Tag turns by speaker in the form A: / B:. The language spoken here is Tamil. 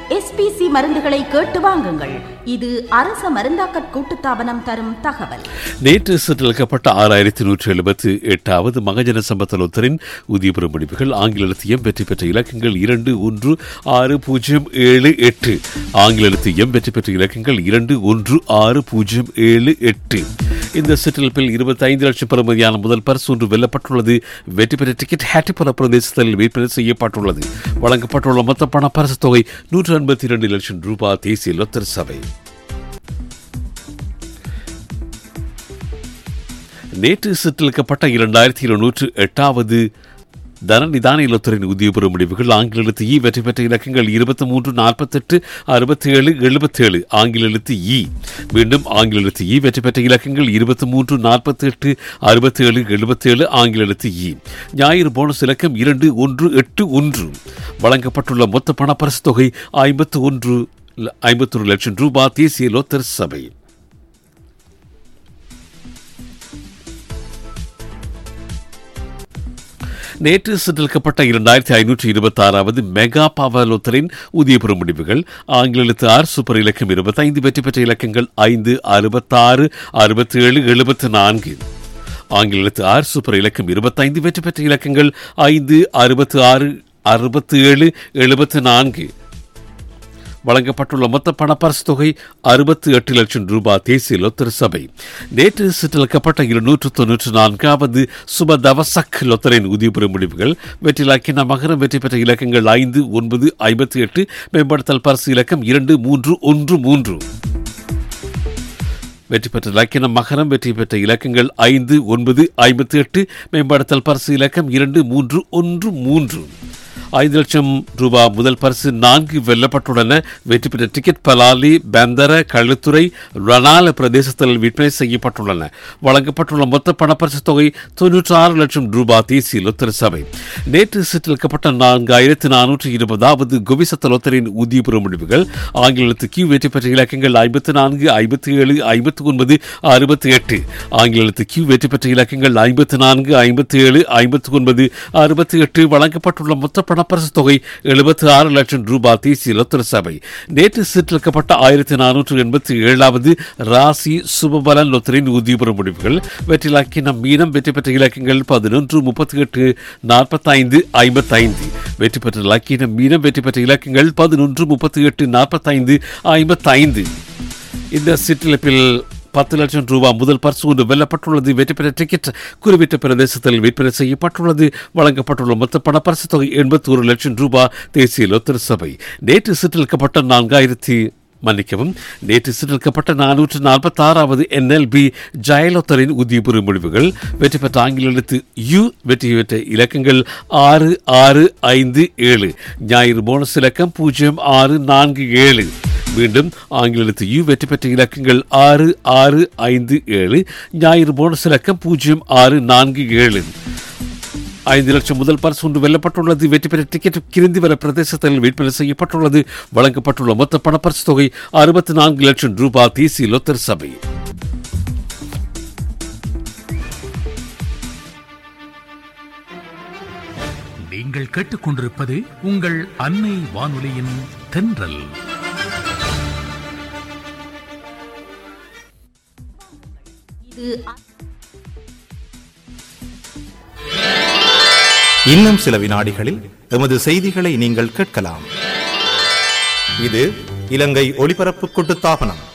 A: SPC மருந்துகளை கேட்டு வாங்குங்கள். இது அரச மருந்தாக்கற் கூட்டுத்தாபனம் தரும் தகவல்.
B: நேற்று சென்றளிக்கப்பட்ட 6178வது மகஜன சம்பத்தலோத்தரின் ஊதியபுர முடிவுகள். ஆங்கில எழுத்து வெற்றி பெற்ற இலக்கங்கள் 21678. ஆங்கில எழுத்து வெற்றி பெற்ற இலக்கங்கள் 21678. இந்த சிற்றிலப்பில் 25 லட்சம் பெறுமதியான முதல் பரிசு ஒன்று வெல்லப்பட்டுள்ளது. வெற்றி பெற்ற டிக்கெட் ஹேட்டிபல பிரதேசத்தில் விற்பனை செய்யப்பட்டுள்ளது. வழங்கப்பட்டுள்ள மொத்த பண பரிசு தொகை 182 லட்சம் ரூபாய். தேசிய லொத்தர் சபை நேற்று சிற்றிலிக்கப்பட்ட 2208வது தனநிதான இலத்தரின் ஊதியபுர முடிவுகள். ஆங்கில எழுத்து வெற்றி பெற்ற இலக்கங்கள் 23 48 67 77. ஆங்கில எழுத்து மீண்டும் ஆங்கில எழுத்து வெற்றி பெற்ற இலக்கங்கள் 23 48 67 77. ஆங்கில எழுத்து ஞாயிறு போனஸ் இலக்கம் 2181. வழங்கப்பட்டுள்ள மொத்த பணப்பரிசு தொகை 51 லட்சம் ரூபாய். தேசிய லோத்தர் சபை நேற்று சென்றளிக்கப்பட்ட 2526வது மெகா பவர் லோத்தரின் ஊதியபுர முடிவுகள். ஆங்கில எழுத்து சூப்பர் இலக்கம் 25. வெற்றி பெற்ற இலக்கங்கள் 5 66 67 74. ஆங்கில எழுத்து சூப்பர் இலக்கம் 25. வெற்றி பெற்ற இலக்கங்கள் 5 66 67 74. வழங்கப்பட்டுள்ள மொத்த பணப்பரிசு தொகை 68 லட்சம் ரூபாய். தேசிய லொத்தர் சபை நேற்று சிற்றளிக்கப்பட்ட 294வது சுபதவசக் லொத்தரின் ஊதியபுர முடிவுகள். வெற்றிலாக்கின மகரம் வெற்றி பெற்ற இலக்கங்கள் 5 9 58. மேம்படுத்தல் பரிசு இலக்கம் 2313. வெற்றி பெற்ற இலக்கின மகரம் வெற்றி பெற்ற இலக்கங்கள் 5 9 58. மேம்படுத்தல் பரிசு இலக்கம் 2313. 5 லட்சம் ரூபாய் முதல் பரிசு 4 வெல்லப்பட்டுள்ளன. வெற்றி பெற்ற டிக்கெட் பலாலி பந்தர களுத்துறை ரணால பிரதேசத்தில் விற்பனை செய்யப்பட்டுள்ளன. வழங்கப்பட்டுள்ள மொத்த பணப்பரிசு தொகை 96 லட்சம் ரூபாய். தேசிய லொத்தர் சபை நேற்று சிற்றளிக்கப்பட்ட 4420வது குவிசத்த லொத்தரின் ஊதியபுர முடிவுகள். ஆங்கில எழுத்து வெற்றி பெற்ற இலக்கங்கள் 54 57 59 68. ஆங்கில எழுத்து வெற்றி பெற்ற இலக்கங்கள் 54 57 59 68. வழங்கப்பட்டுள்ள மொத்த பணப்பரிசு தொகை 76 லட்சம் ரூபாய். தேசிய லொத்தர் சபை நேற்று சிற்றளிக்கப்பட்ட 1487வது ராசி சுபபலன் லொத்தரின் ஊதியபுர முடிவுகள். வெற்றிலாக்கின மீனம் வெற்றி பெற்ற இலக்கங்கள் 11 38 45 55. வெற்றி பெற்ற இலக்கின மீனம் வெற்றி பெற்ற இலக்கங்கள் 11 38 45 55. இந்த சிற்றிலப்பில் 10 லட்சம் ரூபாய் முதல் பரிசு ஒன்று வெல்லப்பட்டுள்ளது. வெற்றி பெற்ற டிக்கெட் குறிப்பிட்ட பிரதேசத்தில் விற்பனை செய்யப்பட்டுள்ளது. வழங்கப்பட்டுள்ள மொத்த பணப்பரிசு தொகை 81 லட்சம் ரூபாய். தேசிய லொத்தர் சபை நேற்று சிற்றளிக்கப்பட்ட 446வது NLB ஜெயலொத்தரின் ஊதியபுர முடிவுகள். வெற்றி பெற்ற ஆங்கில எழுத்து வெற்றி பெற்ற இலக்கங்கள் 6 6 5 7. ஞாயிறு போனஸ் இலக்கம் 0647. மீண்டும் ஆங்கில எழுத்து வெற்றி பெற்ற இலக்கங்கள் 6 6 5 7. ஞாயிறு போனஸ் இலக்கம் 0647. 5 லட்சம் முதல் பரிசு ஒன்று வெல்லப்பட்டுள்ளது. வெற்றி பெற்ற டிக்கெட் கிரிந்திவர பிரதேசத்தில் விற்பனை செய்யப்பட்டுள்ளது. வழங்கப்பட்டுள்ள மொத்த பணப்பரிசு தொகை 64 லட்சம் ரூபாய். தேசிய லொத்தர் சபை
C: நீங்கள் கேட்டுக்கொண்டிருப்பது உங்கள் அன்னை வானொலியின் தென்றல்.
D: இன்னும் சில வினாடிகளில் எமது செய்திகளை நீங்கள் கேட்கலாம். இது இலங்கை ஒலிபரப்பு கூட்டுத்தாபனம்.